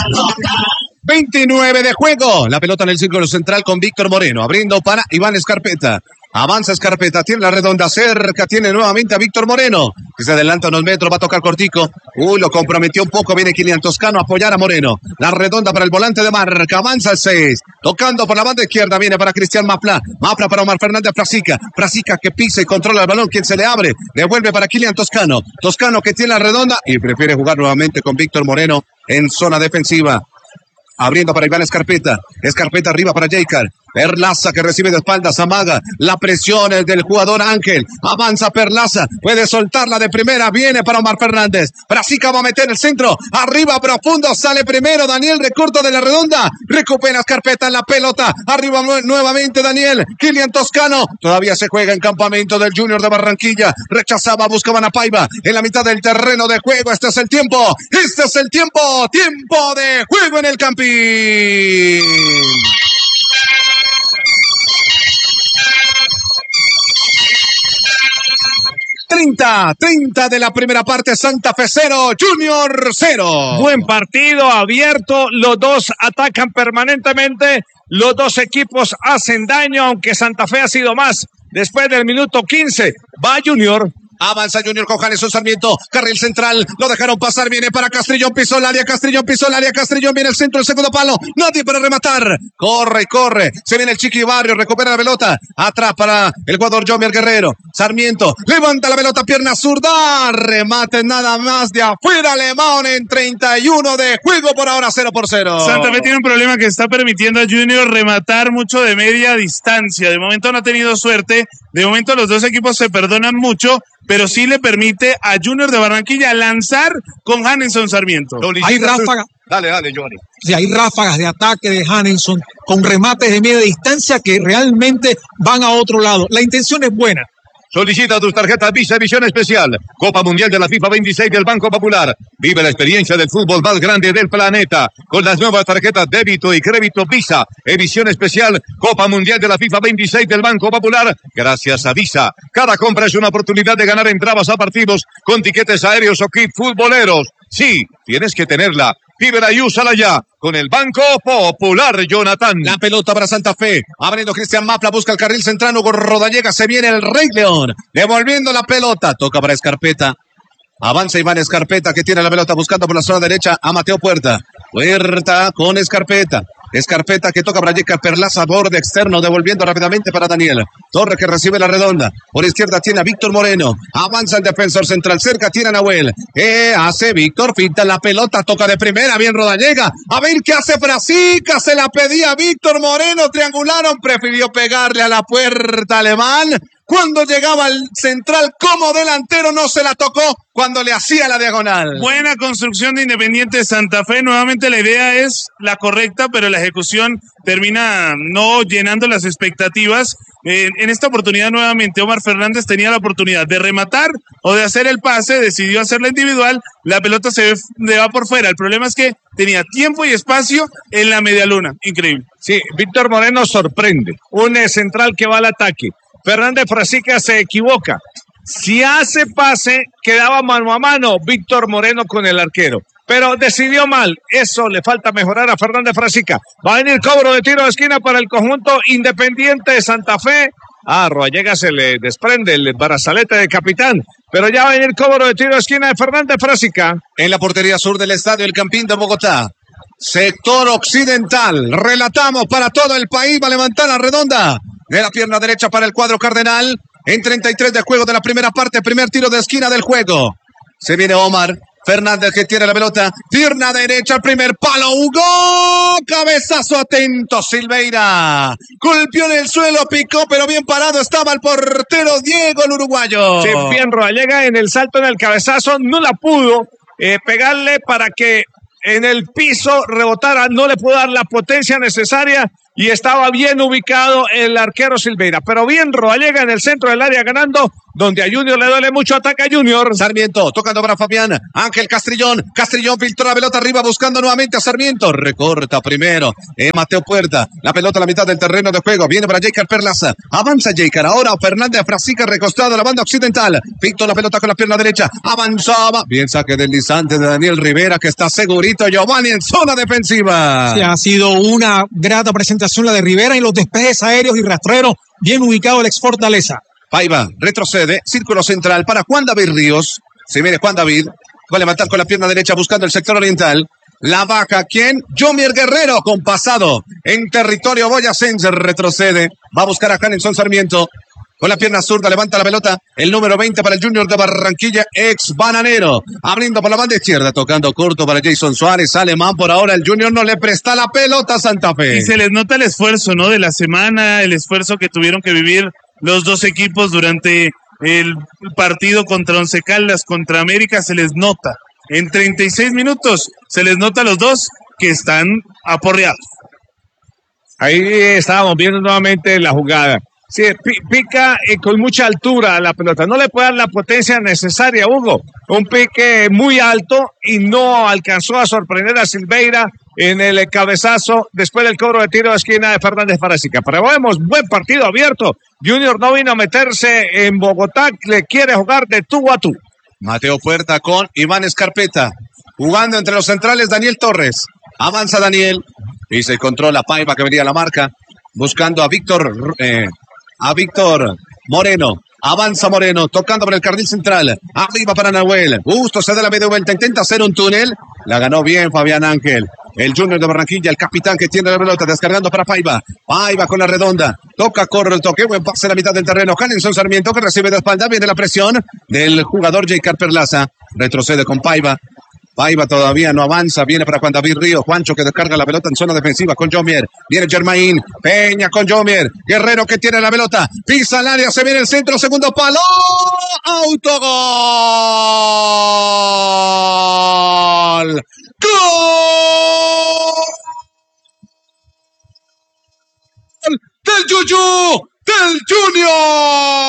29 de juego. La pelota en el círculo central con Víctor Moreno. Abriendo para Iván Escarpeta. Avanza Escarpeta, tiene la redonda cerca, tiene nuevamente a Víctor Moreno, que se adelanta unos metros, va a tocar cortico. Lo comprometió un poco, viene Kylian Toscano a apoyar a Moreno. La redonda para el volante de marca, avanza el 6. Tocando por la banda izquierda, viene para Cristian Mapla. Mapla para Omar Fernández Frasica. Frasica que pisa y controla el balón, quien se le abre. Devuelve para Kylian Toscano. Toscano que tiene la redonda y prefiere jugar nuevamente con Víctor Moreno en zona defensiva. Abriendo para Iván Escarpeta. Escarpeta arriba para Jaycar. Perlaza que recibe de espaldas, amaga. La presión es del jugador Ángel. Avanza Perlaza. Puede soltarla de primera. Viene para Omar Fernández. Frasica va a meter el centro. Arriba profundo. Sale primero Daniel. Recorta de la redonda. Recupera Escarpeta en la pelota. Arriba nuevamente Daniel. Kylian Toscano. Todavía se juega en campamento del Junior de Barranquilla. Rechazaba, buscaban a Paiva. En la mitad del terreno de juego. Este es el tiempo. Este es el tiempo. Tiempo de juego en el Campín. 30 de la primera parte, Santa Fe 0, Junior 0. Buen partido, abierto, los dos atacan permanentemente, los dos equipos hacen daño, aunque Santa Fe ha sido más. Después del minuto 15, va Junior. Avanza Junior con Janeson Sarmiento, carril central, lo dejaron pasar, viene para Castrillón, pisó el área, Castrillón viene el centro, el segundo palo, nadie para rematar, corre, se viene el Chiqui Barrio, recupera la pelota, atrás para el jugador Jomier Guerrero, Sarmiento, levanta la pelota, pierna zurda, remate nada más de afuera, Alemán en 31 de juego, por ahora 0-0. Santa Fe tiene un problema que está permitiendo a Junior rematar mucho de media distancia, de momento no ha tenido suerte, de momento los dos equipos se perdonan mucho, pero sí le permite a Junior de Barranquilla lanzar con Janeson Sarmiento. Hay ráfagas. Dale, Johnny. Sí, hay ráfagas de ataque de Janeson con remates de media distancia que realmente van a otro lado. La intención es buena. Solicita tus tarjetas Visa Edición Especial. Copa Mundial de la FIFA 26 del Banco Popular. Vive la experiencia del fútbol más grande del planeta con las nuevas tarjetas débito y crédito Visa Edición Especial. Copa Mundial de la FIFA 26 del Banco Popular. Gracias a Visa. Cada compra es una oportunidad de ganar entradas a partidos con tiquetes aéreos o kit futboleros. Sí, tienes que tenerla. Vívela y úsala ya con el Banco Popular, Jonathan. La pelota para Santa Fe. Abriendo Cristian Mapla, busca el carril central. Hugo Rodallega, se viene el Rey León. Devolviendo la pelota. Toca para Escarpeta. Avanza Iván Escarpeta, que tiene la pelota buscando por la zona derecha a Mateo Puerta. Puerta con Escarpeta. Escarpeta que toca para Jaycar Perlaza, borde externo, devolviendo rápidamente para Daniel. Torre que recibe la redonda. Por izquierda tiene a Víctor Moreno. Avanza el defensor central, cerca tiene a Nahuel. Hace Víctor, finta la pelota, toca de primera, bien Rodallega. A ver qué hace Frasica, se la pedía Víctor Moreno, triangularon, prefirió pegarle a la puerta Alemán. Cuando llegaba al central como delantero no se la tocó cuando le hacía la diagonal. Buena construcción de Independiente Santa Fe. Nuevamente la idea es la correcta, pero la ejecución termina no llenando las expectativas. En esta oportunidad nuevamente Omar Fernández tenía la oportunidad de rematar o de hacer el pase, decidió hacerla individual, la pelota le va por fuera. El problema es que tenía tiempo y espacio en la medialuna. Increíble. Sí, Víctor Moreno sorprende. Un central que va al ataque. Fernández Frasica se equivoca. Si hace pase, quedaba mano a mano Víctor Moreno con el arquero. Pero decidió mal. Eso le falta mejorar a Fernández Frasica. Va a venir cobro de tiro de esquina para el conjunto Independiente de Santa Fe. Rodallega se le desprende el brazalete de capitán. Pero ya va a venir cobro de tiro de esquina de Fernández Frasica. En la portería sur del estadio El Campín de Bogotá. Sector occidental. Relatamos para todo el país. Va a levantar la redonda de la pierna derecha para el cuadro cardenal. En 33 de juego de la primera parte. Primer tiro de esquina del juego. Se viene Omar Fernández que tiene la pelota. Pierna derecha, el primer palo. Hugo. Cabezazo atento. Silveira. Golpeó en el suelo, picó, pero bien parado estaba el portero Diego, el uruguayo. Sí, bien Rodallega en el salto, en el cabezazo. No la pudo pegarle para que en el piso rebotara. No le pudo dar la potencia necesaria. Y estaba bien ubicado el arquero Silveira. Pero bien Rodallega en el centro del área ganando donde a Junior le duele mucho, ataca a Junior. Sarmiento, tocando para Fabián. Ángel Castrillón. Castrillón filtró la pelota arriba buscando nuevamente a Sarmiento. Recorta primero. Mateo Puerta. La pelota a la mitad del terreno de juego. Viene para Jeicar Perlaza. Avanza Jeicar. Ahora Fernández Frasica recostado a la banda occidental. Víctor la pelota con la pierna derecha. Avanzaba. Bien saque deslizante de Daniel Rivera que está segurito. Giovanni en zona defensiva. Sí, ha sido una grata presentación la de Rivera en los despejes aéreos y rastreros. Bien ubicado el ex Fortaleza. Paiva retrocede, círculo central para Juan David Ríos. Se viene Juan David, va a levantar con la pierna derecha buscando el sector oriental. La baja, ¿quién? Jomier Guerrero con pasado en territorio boyacense, retrocede. Va a buscar a Hanelson Sarmiento. Con la pierna zurda levanta la pelota. El número 20 para el Junior de Barranquilla, ex bananero. Abriendo por la banda izquierda, tocando corto para Jason Suárez. Alemán por ahora, el Junior no le presta la pelota a Santa Fe. Y se les nota el esfuerzo, ¿no? De la semana, el esfuerzo que tuvieron que vivir los dos equipos durante el partido contra Once Caldas, contra América, se les nota. En 36 minutos se les nota a los dos que están aporreados. Ahí estábamos viendo nuevamente la jugada. Sí, pica con mucha altura la pelota. No le puede dar la potencia necesaria, Hugo. Un pique muy alto y no alcanzó a sorprender a Silveira en el cabezazo después del cobro de tiro de esquina de Fernández Frasica. Pero vemos, buen partido abierto. Junior no vino a meterse en Bogotá, le quiere jugar de tú a tú. Mateo Puerta con Iván Escarpeta. Jugando entre los centrales Daniel Torres. Avanza Daniel y se controla Paiva que venía a la marca. Buscando a Víctor Moreno. Avanza Moreno, tocando por el carril central. Arriba para Nahuel. Justo se da la media vuelta. Intenta hacer un túnel. La ganó bien Fabián Ángel. El Junior de Barranquilla, el capitán que tiene la pelota, descargando para Paiva. Paiva con la redonda. Toca, corre el toque. Buen pase a la mitad del terreno. Hanelson Sarmiento que recibe de espalda. Viene la presión del jugador Jeicar Perlaza. Retrocede con Paiva. Paiva todavía no avanza, viene para Juan David Ríos, Juancho que descarga la pelota en zona defensiva con Jomier, viene Germain, Peña con Jomier, Guerrero que tiene la pelota, pisa el área, se viene el centro, segundo palo, autogol, gol del Yuyu, del Junior.